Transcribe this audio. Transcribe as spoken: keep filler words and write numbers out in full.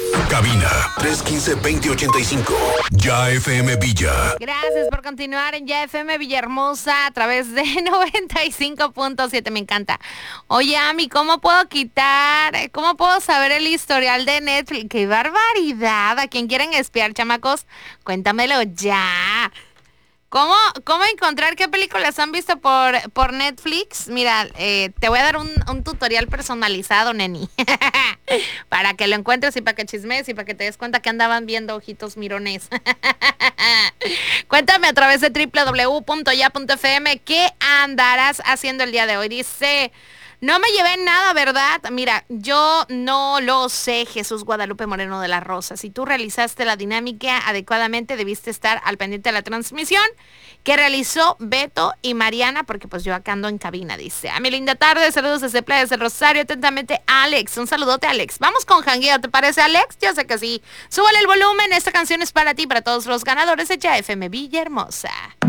Cabina tres uno cinco, dos cero ocho cinco. Ya F M Villa. Gracias por continuar en Ya F M Villahermosa a través de noventa y cinco punto siete. Me encanta. Oye, Ami, ¿cómo puedo quitar, cómo puedo saber el historial de Netflix? ¡Qué barbaridad! ¿A quién quieren espiar, chamacos? Cuéntamelo ya. ¿Cómo, cómo encontrar qué películas han visto por, por Netflix? Mira, eh, te voy a dar un, un tutorial personalizado, neni. Para que lo encuentres y para que chismes y para que te des cuenta que andaban viendo ojitos mirones. Cuéntame a través de doble u doble u doble u punto ya punto f m qué andarás haciendo el día de hoy. Dice... No me llevé nada, ¿verdad? Mira, yo no lo sé, Jesús Guadalupe Moreno de la Rosa. Si tú realizaste la dinámica adecuadamente, debiste estar al pendiente de la transmisión que realizó Beto y Mariana, porque pues yo acá ando en cabina, dice. A mi linda tarde, saludos desde Playas del Rosario, atentamente, Alex. Un saludote, Alex. Vamos con jangueo, ¿te parece, Alex? Yo sé que sí. Súbale el volumen, esta canción es para ti, para todos los ganadores de Ya F M Villahermosa.